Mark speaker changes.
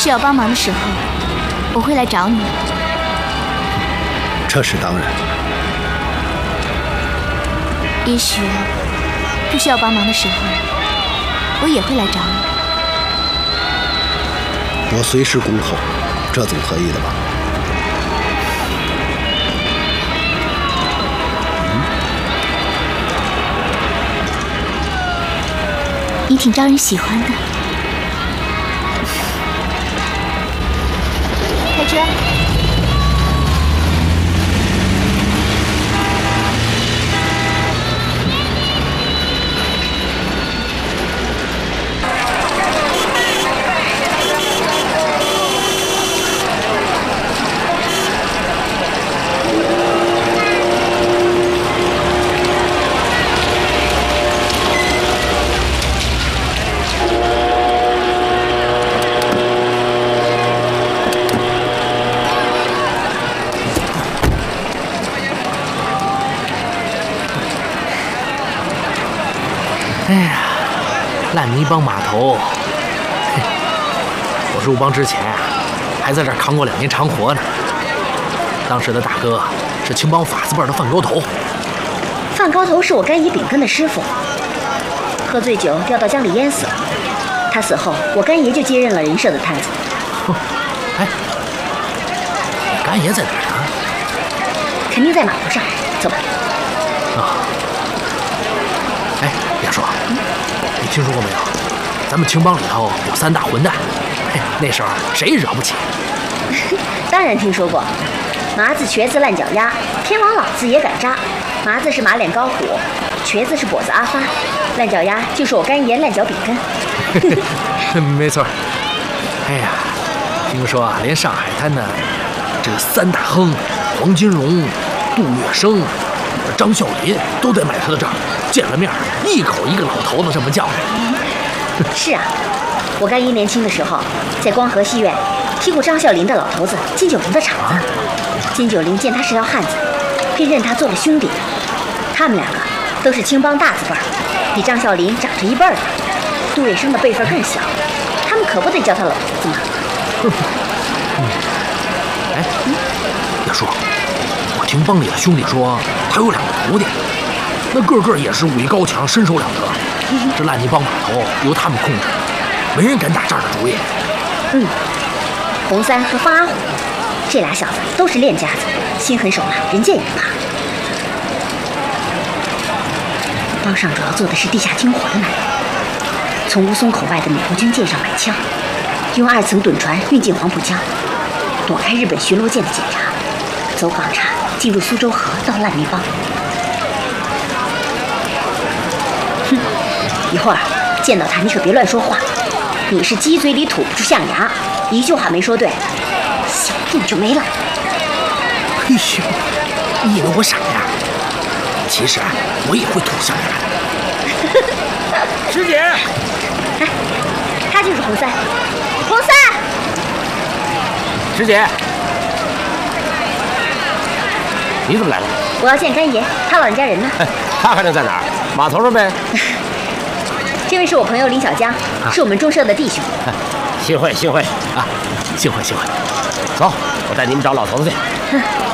Speaker 1: 需要帮忙的时候，我会来找你。
Speaker 2: 这是当然。
Speaker 1: 也许不需要帮忙的时候，我也会来找你。
Speaker 2: 我随时恭候，这总可以的吧？
Speaker 1: 你挺招人喜欢的。开车。
Speaker 3: 哎呀，烂泥帮码头，我入帮之前啊，还在这儿扛过2年长活呢。当时的大哥是青帮法子辈的范高头。
Speaker 4: 范高头是我干爷秉根的师傅，喝醉酒掉到江里淹死了。他死后，我干爷就接任了人社的摊子。
Speaker 3: 哎，你干爷在哪儿呢？
Speaker 4: 肯定在码头上，走吧。
Speaker 3: 啊。哎，亚叔，你听说过没有？咱们青帮里头有3大混蛋，那时候谁也惹不起。
Speaker 4: 当然听说过，麻子、瘸子、烂脚丫，天王老子也敢扎。麻子是马脸高虎，瘸子是跛子阿发，烂脚丫就是我干爷烂脚秉根。
Speaker 3: 没错。哎呀，听说啊，连上海滩的这3大亨黄金荣、杜月笙、张啸林都得买他的账。见了面，一口一个老头子这么叫。
Speaker 4: 是啊，我干爷年轻的时候，在光和戏院踢过张啸林的老头子金九龄的场子。金九龄见他是条汉子，便认他做了兄弟。他们2个都是青帮大字辈儿，比张啸林长着1辈儿的。杜月笙的辈分更小，他们可不得叫他老头子吗？
Speaker 3: 哎，亚叔，我听帮里的兄弟说，他有2个徒弟。那个个也是武艺高强，身手了得。这烂泥帮码头由他们控制，没人敢打这儿的主意。
Speaker 4: 洪三和方阿虎这俩小子都是练家子，心狠手辣，人见人怕。帮上主要做的是地下听火的买卖，从乌松口外的美国军舰上买枪，用2层趸船运进黄浦江，躲开日本巡逻舰的检查，走港岔进入苏州河到烂泥帮。一会儿见到他，你可别乱说话，你是鸡嘴里吐不出象牙，一句话没说对，小命就没了。
Speaker 3: 哎呦，你以为我傻呀？其实啊，我也会吐象牙的。师姐，
Speaker 4: 哎，他就是洪三。洪三，
Speaker 3: 师姐，你怎么来了？
Speaker 4: 我要见干爷，他老人家人呢？
Speaker 5: 他还能在哪儿？码头上呗。
Speaker 4: 这位是我朋友林小江，是我们中社的弟兄。
Speaker 5: 幸会幸会
Speaker 3: 啊，幸会幸会。
Speaker 5: 走，我带你们找老头子去。